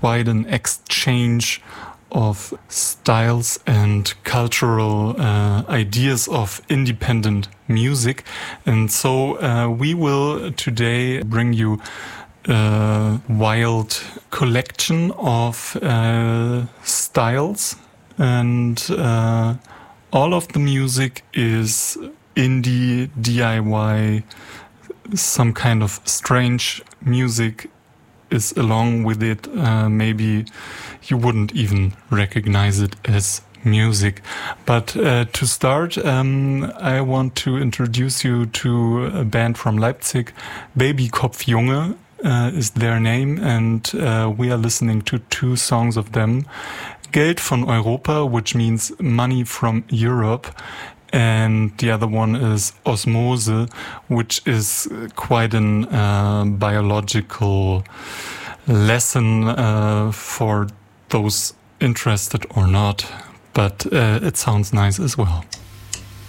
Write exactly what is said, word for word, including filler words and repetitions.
quite an exchange of styles and cultural uh, ideas of independent music. And so uh, we will today bring you a wild collection of uh, styles, and uh, all of the music is indie, D I Y, some kind of strange music is along with it. Uh, maybe you wouldn't even recognize it as music. But uh, to start, um, I want to introduce you to a band from Leipzig. Babykopfjunge uh, is their name, and uh, we are listening to two songs of them. Geld von Europa, which means money from Europe, and the other one is Osmose, which is quite an uh, biological lesson uh, for those interested or not, but uh, it sounds nice as well.